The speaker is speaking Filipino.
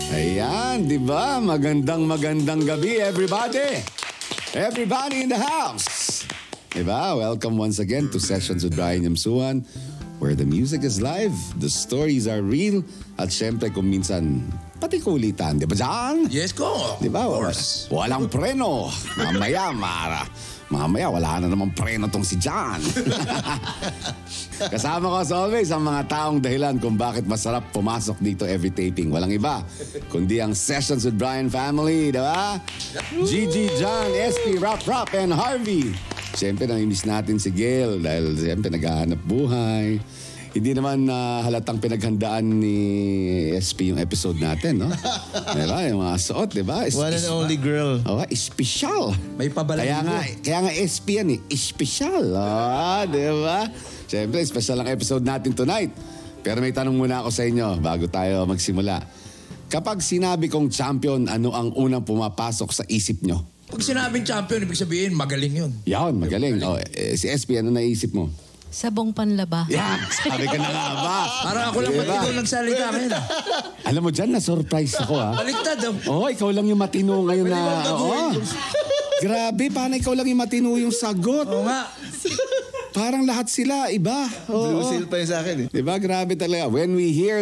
Ayan, di ba? Magandang gabi, everybody. Everybody in the house. Di ba? Welcome once again to Sessions with Brian Yamsuan, where the music is live, the stories are real, at syempre kung minsan, pati kulitan. Di ba, John? Yes, ko. Di ba? Of course. Walang preno. Mamaya, wala na namang preno tong si John. Kasama ko as always ang mga taong dahilan kung bakit masarap pumasok dito every taping. Walang iba, kundi ang Sessions with Brian family, di ba? Gigi, John, SP, Rap, and Harvey. Siyempre, namimiss natin si Gail dahil siyempre naghahanap buhay. Hindi naman halatang pinaghandaan ni SP yung episode natin, no? Diba? Yung mga suot, diba? One and only girl. Oh, espesyal. May pabalangin. Kaya nga SP yan eh. Espesyal. Oh, diba? Siyempre, espesyal ang episode natin tonight. Pero may tanong muna ako sa inyo bago tayo magsimula. Kapag sinabi kong champion, ano ang unang pumapasok sa isip nyo? Pag sinabing champion, ibig sabihin, magaling yun. Yan, magaling. Oh, si SP, ano naisip mo? Sabong panlaba. Yan, sabi ko na nga ba? Parang ako lang matino nagsalita ngayon. Alam mo dyan, na-surprise ako ha. Baliktad. Oo, ikaw lang yung matino ngayon na... Pwede bang baguhin Oo. Grabe, paano ikaw lang yung matino yung sagot? Oo nga. Parang lahat sila, iba. Blue seal pa yun sa akin eh. Diba, grabe talaga. When we hear